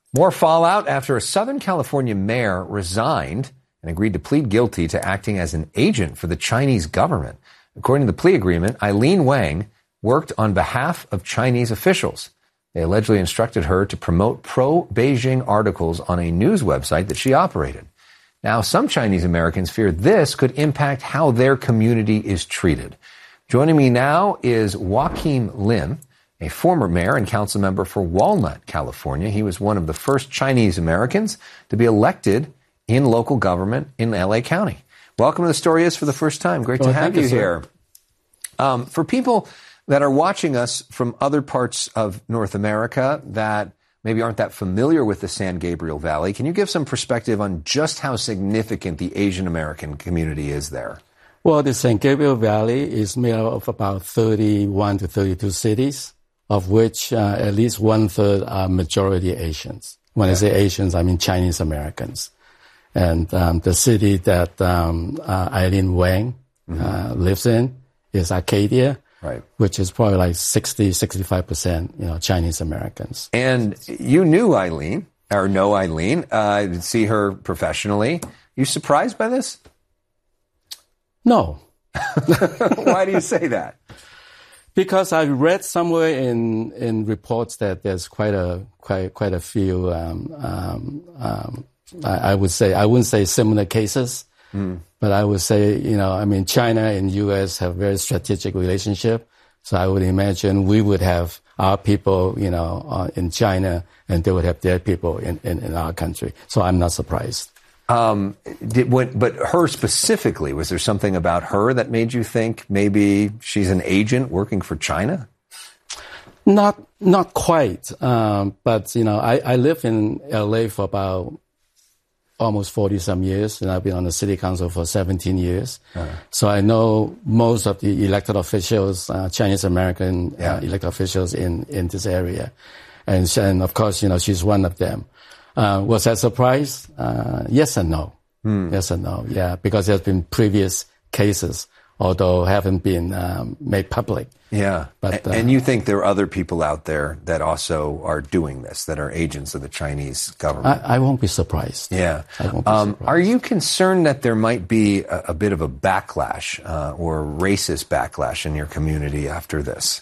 More fallout after a Southern California mayor resigned and agreed to plead guilty to acting as an agent for the Chinese government. According to the plea agreement, Eileen Wang worked on behalf of Chinese officials. They allegedly instructed her to promote pro-Beijing articles on a news website that she operated. Now, some Chinese Americans fear this could impact how their community is treated. Joining me now is Joaquin Lim, a former mayor and council member for Walnut, California. He was one of the first Chinese Americans to be elected in local government in LA County. Welcome to The Story Is for the first time. Great to have you here. For people that are watching us from other parts of North America that maybe aren't that familiar with the San Gabriel Valley, can you give some perspective on just how significant the Asian American community is there? Well, the San Gabriel Valley is made up of about 31 to 32 cities, of which at least one-third are majority Asians. When I say Asians, I mean Chinese Americans. And the city that Eileen Wang lives in is Arcadia, right, which is probably like 65%, Chinese Americans. And you knew Eileen, or know Eileen, see her professionally. You surprised by this? No. Why do you say that? Because I read somewhere in reports that there's quite a few, I wouldn't say similar cases, but I would say, China and U.S. have very strategic relationship. So I would imagine we would have our people, in China, and they would have their people in our country. So I'm not surprised. But her specifically, was there something about her that made you think maybe she's an agent working for China? Not quite. But, I lived in LA for about almost 40 some years, and I've been on the city council for 17 years. So I know most of the elected officials, Chinese American elected officials in this area. And of course, she's one of them. Was I surprised? Yes and no. Yes and no. Yeah, because there's been previous cases, although haven't been made public. Yeah. But, and you think there are other people out there that also are doing this, that are agents of the Chinese government? I won't be surprised. Yeah. I won't be surprised. Are you concerned that there might be a bit of a backlash or racist backlash in your community after this?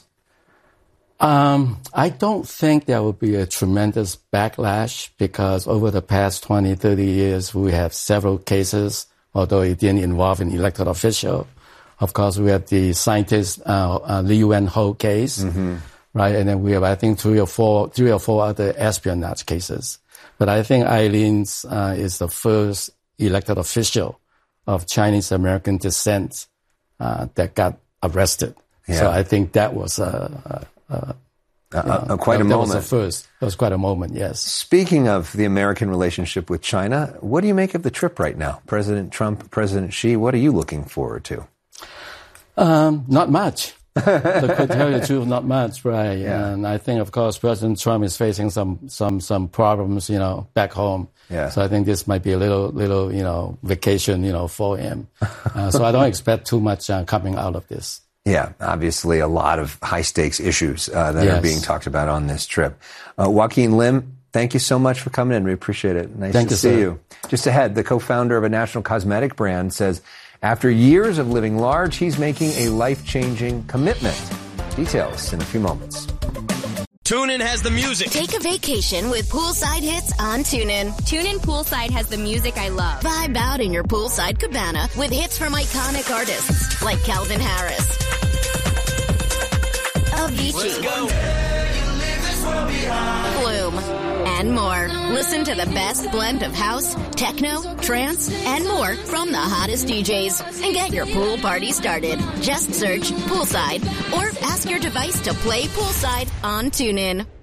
I don't think there will be a tremendous backlash because over the past 20, 30 years, we have several cases, although it didn't involve an elected official. Of course, we have the scientist, Li Wenho case, right? And then we have, I think, three or four other espionage cases. But I think Eileen's, is the first elected official of Chinese American descent, that got arrested. Yeah. So I think that was, quite a moment. That was the first. That was quite a moment, yes. Speaking of the American relationship with China, what do you make of the trip right now? President Trump, President Xi, what are you looking forward to? Not much. To tell you the truth, not much, right? Yeah. And I think, of course, President Trump is facing some problems, back home. Yeah. So I think this might be a little, vacation, for him. So I don't expect too much coming out of this. Yeah, obviously a lot of high-stakes issues that are being talked about on this trip. Joaquin Lim, thank you so much for coming in. We appreciate it. Nice to see you. Just ahead, the co-founder of a national cosmetic brand says after years of living large, he's making a life-changing commitment. Details in a few moments. TuneIn has the music. Take a vacation with Poolside Hits on TuneIn. TuneIn Poolside has the music I love. Vibe out in your poolside cabana with hits from iconic artists like Calvin Harris, Avicii, Flume, and more. Listen to the best blend of house, techno, trance, and more from the hottest DJs. And get your pool party started. Just search Poolside or ask your device to play Poolside on TuneIn.